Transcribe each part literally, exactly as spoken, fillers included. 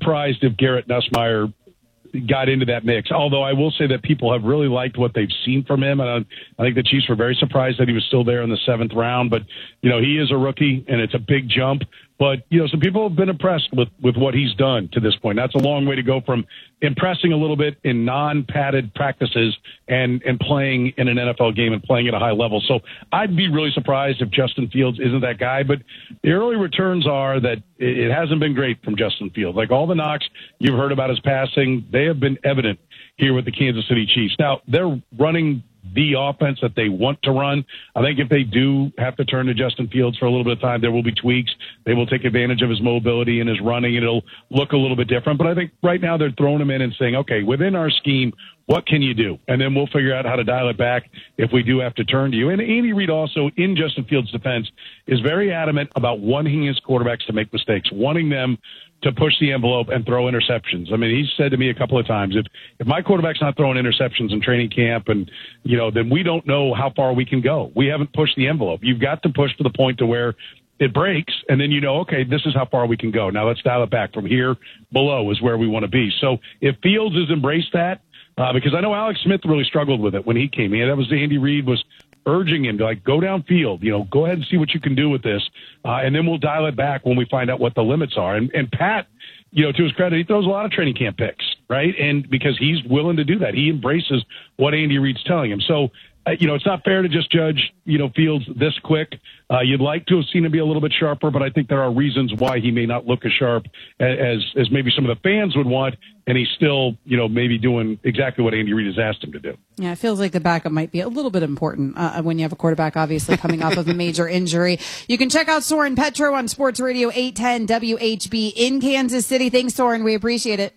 surprised if Garrett Nussmeier got into that mix, although I will say that people have really liked what they've seen from him. And I, I think the Chiefs were very surprised that he was still there in the seventh round. But, you know, he is a rookie, and it's a big jump. But, you know, some people have been impressed with, with what he's done to this point. That's a long way to go from impressing a little bit in non-padded practices and, and playing in an N F L game and playing at a high level. So I'd be really surprised if Justin Fields isn't that guy. But the early returns are that it, it hasn't been great from Justin Fields. Like all the knocks you've heard about his passing, they have been evident here with the Kansas City Chiefs. Now, they're running the offense that they want to run. I think if they do have to turn to Justin Fields for a little bit of time, there will be tweaks. They will take advantage of his mobility and his running, and it'll look a little bit different. But I think right now they're throwing him in and saying, okay, within our scheme, what can you do? And then we'll figure out how to dial it back if we do have to turn to you. And Andy Reid also, in Justin Fields' defense, is very adamant about wanting his quarterbacks to make mistakes, wanting them to push the envelope and throw interceptions. I mean, he's said to me a couple of times, if, if my quarterback's not throwing interceptions in training camp, and, you know, then we don't know how far we can go. We haven't pushed the envelope. You've got to push to the point to where it breaks, and then you know, okay, this is how far we can go. Now let's dial it back. From here below is where we want to be. So if Fields has embraced that, uh, because I know Alex Smith really struggled with it when he came in. That was Andy Reid was urging him to, like, go downfield, you know, go ahead and see what you can do with this. Uh, and then we'll dial it back when we find out what the limits are. And, and Pat, you know, to his credit, he throws a lot of training camp picks, right? And because he's willing to do that, he embraces what Andy Reid's telling him. So, uh, you know, it's not fair to just judge, you know, Fields this quick. Uh, you'd like to have seen him be a little bit sharper, but I think there are reasons why he may not look as sharp as, as maybe some of the fans would want. And he's still, you know, maybe doing exactly what Andy Reid has asked him to do. Yeah, it feels like the backup might be a little bit important uh, when you have a quarterback, obviously, coming off of a major injury. You can check out Soren Petro on Sports Radio eight ten W H B in Kansas City. Thanks, Soren. We appreciate it.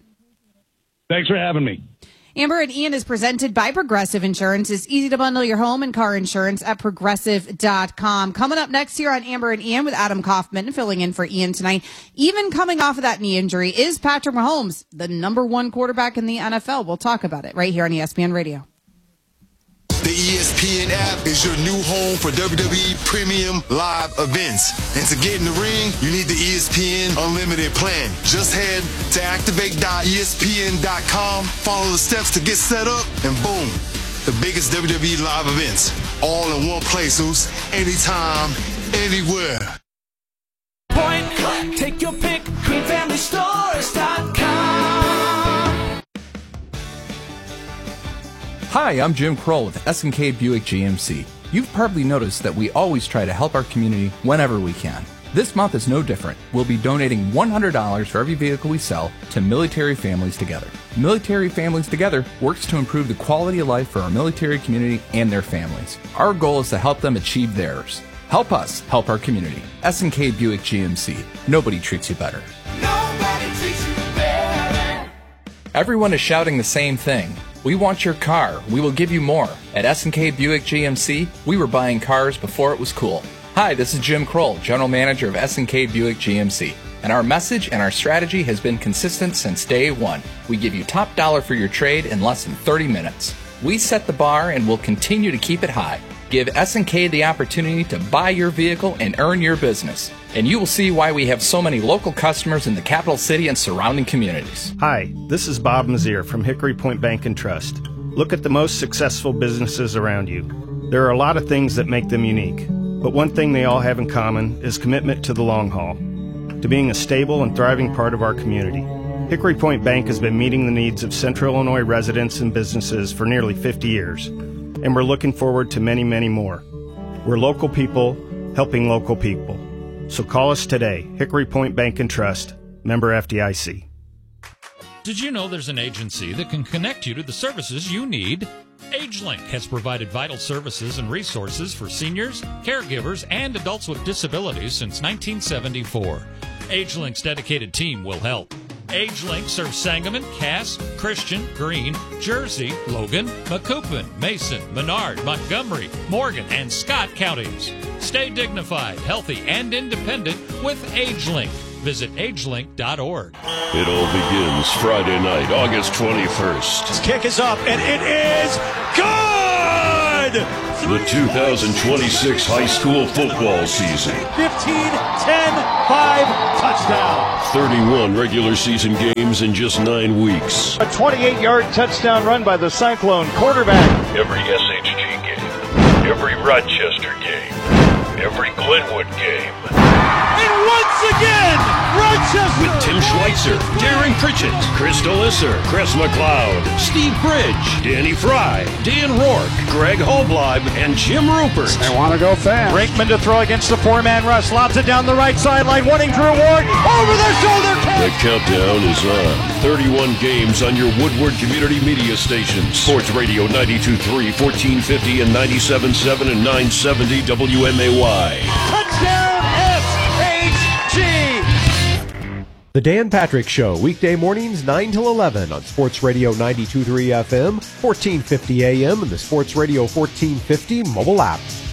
Thanks for having me. Amber and Ian is presented by Progressive Insurance. It's easy to bundle your home and car insurance at progressive dot com. Coming up next here on Amber and Ian with Adam Kaufman filling in for Ian tonight. Even coming off of that knee injury, is Patrick Mahomes the number one quarterback in the N F L? We'll talk about it right here on E S P N Radio. The E S P N app is your new home for W W E premium live events. And to get in the ring, you need the E S P N Unlimited plan. Just head to activate dot E S P N dot com, follow the steps to get set up, and boom, the biggest W W E live events, all in one place, Zeus, anytime, anywhere. Point, click, take your pick, green family stores dot com. Hi, I'm Jim Kroll with S and K Buick G M C. You've probably noticed that we always try to help our community whenever we can. This month is no different. We'll be donating one hundred dollars for every vehicle we sell to Military Families Together. Military Families Together works to improve the quality of life for our military community and their families. Our goal is to help them achieve theirs. Help us help our community. S and K Buick G M C. Nobody treats you better. Nobody treats you better. Everyone is shouting the same thing. We want your car. We will give you more. At S and K Buick G M C, we were buying cars before it was cool. Hi, this is Jim Kroll, General Manager of S and K Buick G M C. And our message and our strategy has been consistent since day one. We give you top dollar for your trade in less than thirty minutes. We set the bar and will continue to keep it high. Give S and K the opportunity to buy your vehicle and earn your business. And you will see why we have so many local customers in the capital city and surrounding communities. Hi, this is Bob Mazier from Hickory Point Bank and Trust. Look at the most successful businesses around you. There are a lot of things that make them unique, but one thing they all have in common is commitment to the long haul, to being a stable and thriving part of our community. Hickory Point Bank has been meeting the needs of Central Illinois residents and businesses for nearly fifty years, and we're looking forward to many, many more. We're local people helping local people. So call us today, Hickory Point Bank and Trust, member F D I C. Did you know there's an agency that can connect you to the services you need? AgeLink has provided vital services and resources for seniors, caregivers, and adults with disabilities since nineteen seventy-four. AgeLink's dedicated team will help. AgeLink serves Sangamon, Cass, Christian, Greene, Jersey, Logan, Macoupin, Mason, Menard, Montgomery, Morgan, and Scott counties. Stay dignified, healthy, and independent with AgeLink. Visit age link dot org. It all begins Friday night, August twenty-first. His kick is up, and it is good! good. The two thousand twenty-six high school football season. fifteen, ten, five, touchdown. thirty-one regular season games in just nine weeks. A twenty-eight-yard touchdown run by the Cyclone quarterback. Every S H G game, every Rochester game, every Glenwood game. And once again, Rochester! With Tim Schweitzer, Darren Pritchett, Chris Delisser, Chris McLeod, Steve Bridge, Danny Fry, Dan Rourke, Greg Holbleib, and Jim Rupert. They want to go fast. Brinkman to throw against the four-man rush. Lobs it down the right sideline. Wanting Drew Ward. Over the shoulder catch. The countdown is on. thirty-one games on your Woodward Community Media stations. Sports Radio ninety-two point three, fourteen fifty, and ninety-seven point seven and nine seventy W M A Y. Touchdown S H G! The Dan Patrick Show, weekday mornings nine till eleven on Sports Radio ninety-two point three F M, fourteen fifty A M, and the Sports Radio fourteen fifty mobile app.